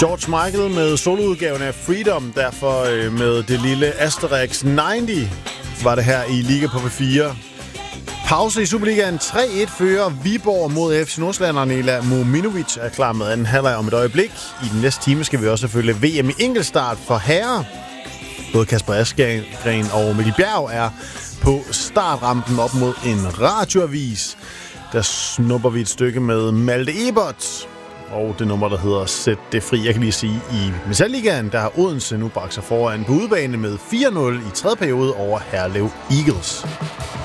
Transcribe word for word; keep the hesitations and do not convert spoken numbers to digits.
George Michael med soloudgaven af Freedom, derfor øh, med det lille Asterix halvtreds var det her i Liga på P fire. Pause i Superligaen. tre et fører Viborg mod F C Nordsjælland, og Nela Mominovic er klar med anden halvleg om et øjeblik. I den næste time skal vi også følge V M i enkeltstart for herrer. Både Kasper Askren og Mikkel Bjerg er på startrampen op mod en radioavis. Der snupper vi et stykke med Malte Ebert og det nummer, der hedder Sæt det fri. Jeg kan lige sige, i Metalligaen, der har Odense nu bragt sig foran på udebane med fire nul i tredje periode over Herlev Eagles.